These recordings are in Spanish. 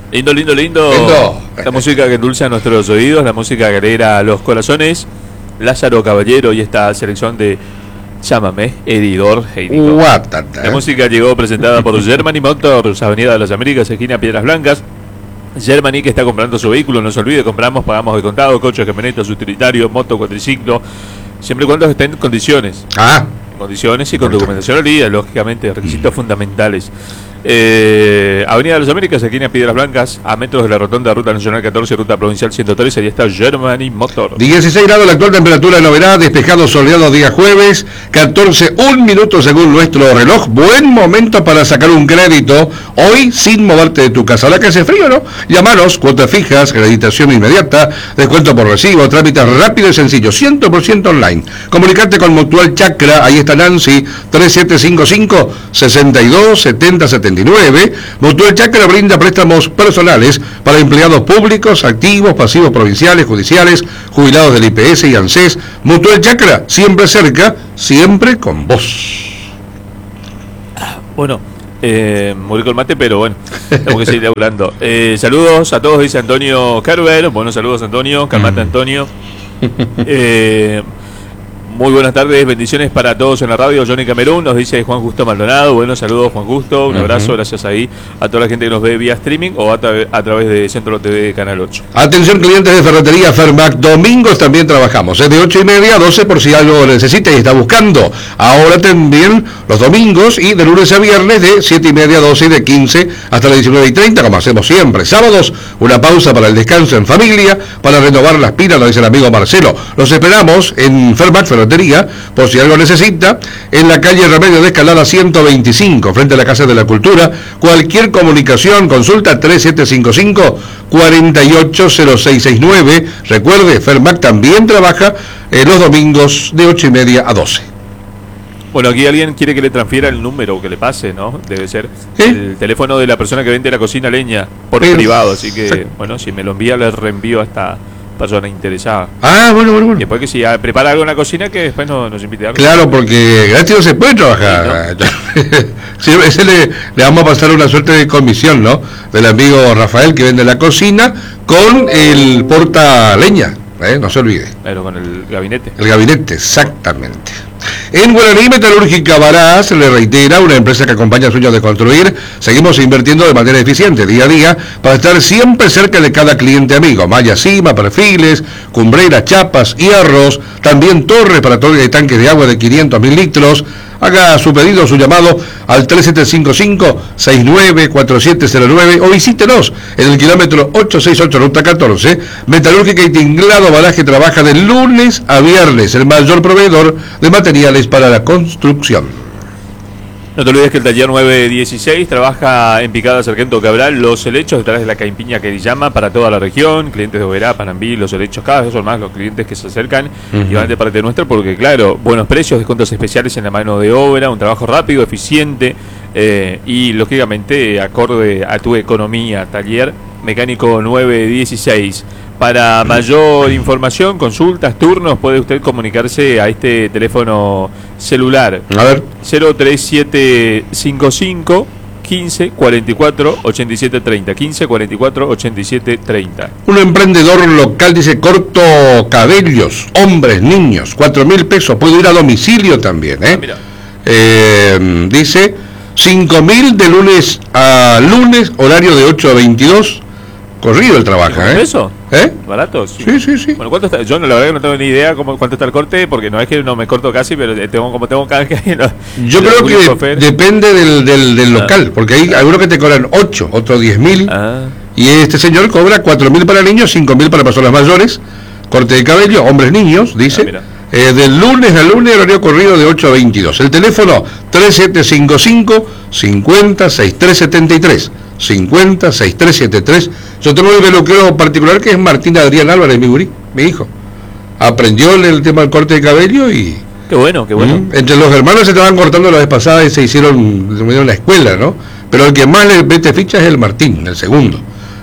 Lindo, lindo, lindo. Lindo. La música que endulza nuestros oídos, la música que alegra los corazones. Lázaro Caballero y esta selección de Llámame, Edidor Heidito. La música llegó presentada por Germany Motors, Avenida de las Américas, esquina Piedras Blancas. Germany, que está comprando su vehículo, no se olvide, compramos, pagamos de contado, coches, camionetas, utilitario, moto, cuatriciclo, siempre y cuando estén en condiciones. En condiciones y con documentación al día, lógicamente, requisitos fundamentales. Avenida de las Américas, esquina Piedras Blancas, a metros de la rotonda, ruta nacional 14, ruta provincial 113, ahí está Germany Motor. 16 grados la actual temperatura de novedad, despejado, soleado, día jueves, 14, 1 minuto según nuestro reloj. Buen momento para sacar un crédito hoy sin moverte de tu casa. Ahora que hace frío, ¿no? Llámanos, cuotas fijas, acreditación inmediata, descuento por recibo, trámite rápido y sencillo, 100% online. Comunicarte con Mutual Chakra, ahí está Nancy, 3755 62 70 79. Mutual Chakra brinda préstamos personales para empleados públicos, activos, pasivos provinciales, judiciales, jubilados del IPS y ANSES. Mutual Chakra, siempre cerca, siempre con vos. Bueno, morí con mate, pero bueno, tengo que seguir laburando. Saludos a todos, dice Antonio Carver. Bueno, saludos Antonio, calmate Antonio. Muy buenas tardes, bendiciones para todos en la radio. Johnny Camerún, nos dice Juan Justo Maldonado. Bueno, saludos Juan Justo, un abrazo, gracias ahí a toda la gente que nos ve vía streaming o a través de Centro TV Canal 8. Atención clientes de Ferretería Fermac, domingos también trabajamos, de 8:30 a 12 por si algo necesita y está buscando. Ahora también los domingos y de lunes a viernes de 7:30 a 12 y de 15 hasta las 19:30, como hacemos siempre. Sábados, una pausa para el descanso en familia, para renovar las pilas, lo dice el amigo Marcelo. Los esperamos en Fermac Ferretería, por si algo necesita, en la calle Remedio de Escalada 125, frente a la Casa de la Cultura. Cualquier comunicación, consulta 3755 480669. Recuerde, Fermac también trabaja los domingos de 8:30 a 12. Bueno, aquí alguien quiere que le transfiera el número, que le pase, ¿no? Debe ser el teléfono de la persona que vende la cocina leña por privado, así que, bueno, si me lo envía, le reenvío a esta persona interesada. Bueno. Y después que si prepara algo en la cocina, que después nos invite a algo. Claro, porque gratis no se puede trabajar. Sí, ¿no? Ese le vamos a pasar una suerte de comisión, ¿no? Del amigo Rafael, que vende la cocina con el porta leña. No se olvide. Pero con el gabinete. El gabinete, exactamente. En Guaraní Metalúrgica Bará, se le reitera, una empresa que acompaña sueños de construir. Seguimos invirtiendo de manera eficiente día a día para estar siempre cerca de cada cliente amigo. Malla cima, perfiles, cumbreras, chapas, hierros, también torres para torres y tanques de agua de 500.000 litros. Haga su pedido, su llamado al 3755-694709 o visítenos en el kilómetro 868 Ruta 14. Metalúrgica y Tinglado Baraje trabaja de lunes a viernes, el mayor proveedor de materiales para la construcción. No te olvides que el taller 916 trabaja en Picada Sargento Cabral, Los Helechos, detrás de la Caimpiña que llama para toda la región, clientes de Oberá, Panambí, Los Helechos, cada vez son más los clientes que se acercan y van de parte nuestra porque, claro, buenos precios, descuentos especiales en la mano de obra, un trabajo rápido, eficiente y, lógicamente, acorde a tu economía. Taller Mecánico 916. Para mayor información, consultas, turnos, puede usted comunicarse a este teléfono celular. A ver. 03755 15 44 87 30. 15 44 87 30. Un emprendedor local dice: corto cabellos, hombres, niños, 4.000 pesos. Puedo ir a domicilio también, dice 5.000 de lunes a lunes, horario de 8 a 22. Corrido el trabajo, ¿Eso? ¿Barato? Sí. Bueno, ¿cuánto está? Yo la verdad que no tengo ni idea cuánto está el corte, porque no es que no me corto casi, pero tengo cada vez que... Yo creo que depende del local, porque hay algunos que te cobran 8, otros 10.000, y este señor cobra 4.000 para niños, 5.000 para personas mayores, corte de cabello, hombres, niños, dice, del lunes a lunes, horario corrido de 8 a 22. El teléfono 3755 50 6373. 50 6373. Yo tengo un peluquero particular que es Martín Adrián Álvarez, mi hijo. Aprendió el tema del corte de cabello y... Qué bueno. Entre los hermanos se estaban cortando la vez pasada y se hicieron la escuela, ¿no? Pero el que más le mete ficha es el Martín, el segundo.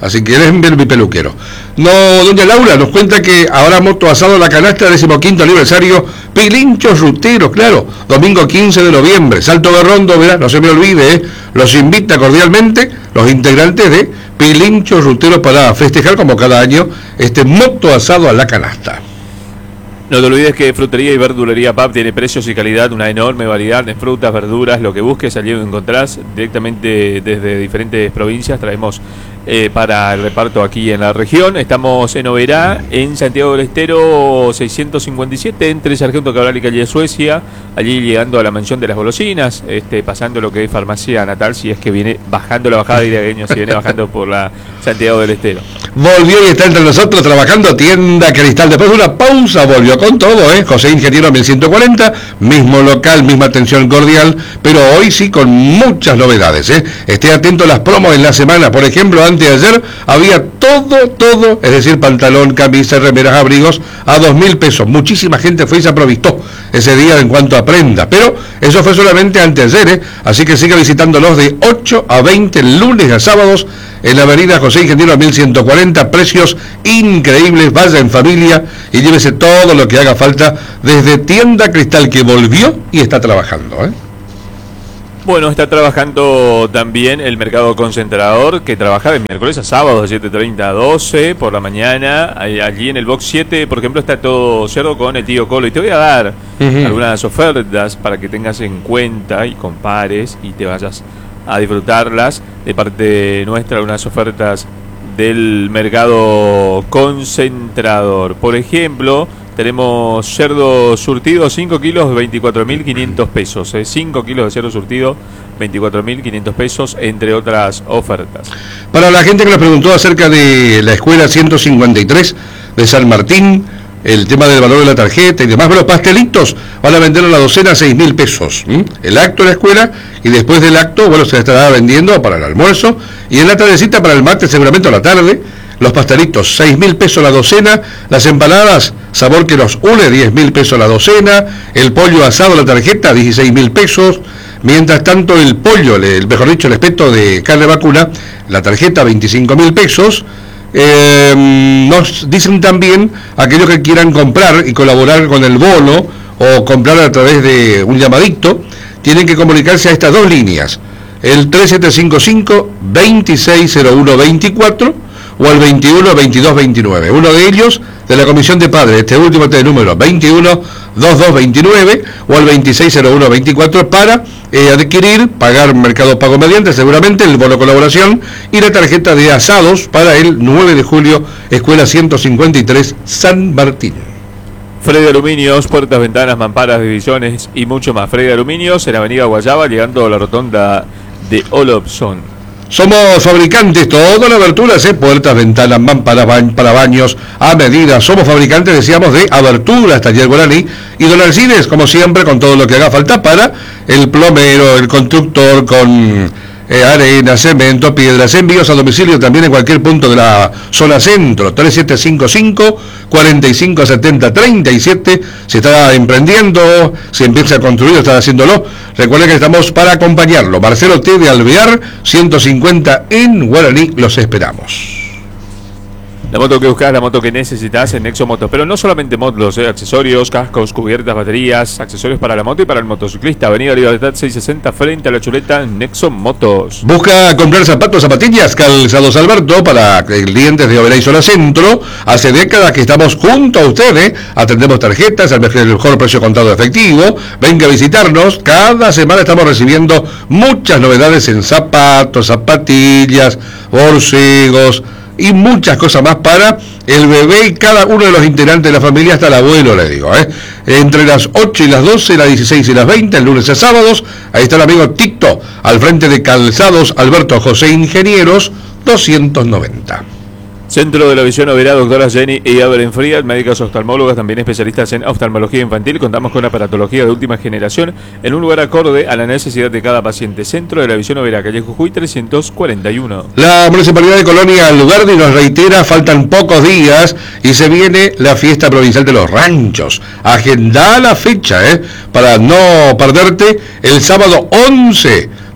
Así que él es mi peluquero. No, doña Laura nos cuenta que ahora moto asado La Canasta, 15º aniversario, Pilinchos Ruteros, claro, domingo 15 de noviembre, Salto de Rondo, verá, no se me olvide, los invita cordialmente los integrantes de Pilinchos Ruteros para festejar como cada año este moto asado a La Canasta. No te olvides que Frutería y Verdulería PAP tiene precios y calidad, una enorme variedad de frutas, verduras, lo que busques, allí lo encontrás directamente desde diferentes provincias. Traemos para el reparto aquí en la región. Estamos en Oberá, en Santiago del Estero 657, entre Sargento Cabral y Calle Suecia, allí llegando a la mansión de las golosinas, pasando lo que es Farmacia Natal, si es que viene bajando la bajada de Iragueño, si viene bajando por la Santiago del Estero. Volvió y está entre nosotros trabajando Tienda Cristal. Después de una pausa volvió con todo, José Ingeniero 1140, mismo local, misma atención cordial, pero hoy sí con muchas novedades, Esté atento a las promos en la semana. Por ejemplo, antes de ayer había todo, es decir, pantalón, camisa, remeras, abrigos a 2.000 pesos. Muchísima gente fue y se aprovistó ese día en cuanto a prenda, pero eso fue solamente antes de ayer, así que siga visitándolos de 8 a 20 lunes a sábados en la avenida José Ingeniero 1140, precios increíbles. Vaya en familia y llévese todo lo que haga falta desde Tienda Cristal, que volvió y está trabajando, Bueno, está trabajando también el Mercado Concentrador, que trabaja de miércoles a sábado de 7:30 a 12 por la mañana. Allí en el box 7, por ejemplo, está todo cerdo con el tío Colo. Y te voy a dar algunas ofertas para que tengas en cuenta y compares y te vayas a disfrutarlas de parte nuestra, unas ofertas del Mercado Concentrador. Por ejemplo, tenemos cerdo surtido 5 kilos, 24.500 pesos. 5 kilos de cerdo surtido, 24.500 pesos, entre otras ofertas. Para la gente que nos preguntó acerca de la escuela 153 de San Martín, el tema del valor de la tarjeta y demás, los pastelitos van a vender a la docena 6.000 pesos. El acto de la escuela, y después del acto, se estará vendiendo para el almuerzo, y en la tardecita para el martes, seguramente a la tarde, los pastelitos 6.000 pesos la docena, las empanadas, sabor que los une, 10.000 pesos la docena, el pollo asado la tarjeta, 16.000 pesos, mientras tanto el pollo, mejor dicho, el espeto de carne vacuna, la tarjeta, 25.000 pesos. Nos dicen también aquellos que quieran comprar y colaborar con el bono o comprar a través de un llamadito, tienen que comunicarse a estas dos líneas, el 3755-260124 o al 21-22-29, uno de ellos de la Comisión de Padres, este último de número 21-2229 o al 260124 para adquirir, pagar Mercado Pago Mediante, seguramente el bono colaboración y la tarjeta de asados para el 9 de julio, Escuela 153 San Martín. Freddy Aluminios, puertas, ventanas, mamparas, divisiones y mucho más. Freddy Aluminios en Avenida Guayaba, llegando a la rotonda de Olopson. Somos fabricantes, todas las aberturas, puertas, ventanas, mamparas, para baños, a medida. Somos fabricantes, decíamos, de aberturas, taller Guaraní y Don Alcides, como siempre, con todo lo que haga falta para el plomero, el constructor, con arena, cemento, piedras, envíos a domicilio también en cualquier punto de la zona centro, 3755-4570-37, si está emprendiendo, si empieza a construir, está haciéndolo, recuerden que estamos para acompañarlo. Marcelo T. de Alvear, 150 en Guaraní, los esperamos. La moto que buscas, la moto que necesitas en Nexo Motos, pero no solamente motos, accesorios, cascos, cubiertas, baterías, accesorios para la moto y para el motociclista. Avenida Libertad 660 frente a la chuleta Nexo Motos. Busca comprar zapatos, zapatillas, calzados Alberto para clientes de Oberá y zona centro. Hace décadas que estamos junto a ustedes, atendemos tarjetas al mejor precio contado de efectivo. Venga a visitarnos, cada semana estamos recibiendo muchas novedades en zapatos, zapatillas, borcegos y muchas cosas más para el bebé y cada uno de los integrantes de la familia, hasta el abuelo, le digo, entre las 8 y las 12, las 16 y las 20, el lunes a sábados. Ahí está el amigo Tito, al frente de Calzados Alberto José Ingenieros 290. Centro de la Visión Oberá, doctora Jenny y Evelyn Frías, médicas oftalmólogas, también especialistas en oftalmología infantil. Contamos con aparatología de última generación en un lugar acorde a la necesidad de cada paciente. Centro de la Visión Oberá, calle Jujuy 341. La Municipalidad de Colonia Lugardi nos reitera, faltan pocos días y se viene la fiesta provincial de los ranchos. Agenda la fecha, para no perderte, el sábado 11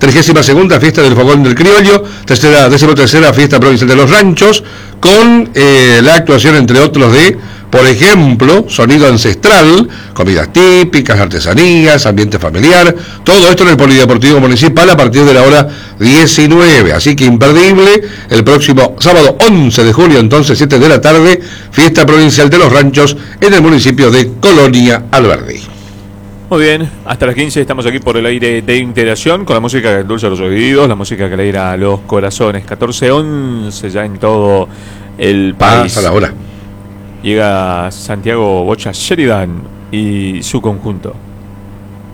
32ª fiesta del Fogón del Criollo, 13ª fiesta provincial de los Ranchos, con la actuación, entre otros, de, por ejemplo, sonido ancestral, comidas típicas, artesanías, ambiente familiar, todo esto en el Polideportivo Municipal a partir de la hora 19. Así que imperdible, el próximo sábado 11 de julio, entonces 7 de la tarde, fiesta provincial de los Ranchos en el municipio de Colonia Alberdi. Muy bien, hasta las 15 estamos aquí por el aire de Interacción con la música que endulza los oídos, la música que alegra los corazones. 14:11 ya en todo el país. A la hora. Llega Santiago Bocha Sheridan y su conjunto.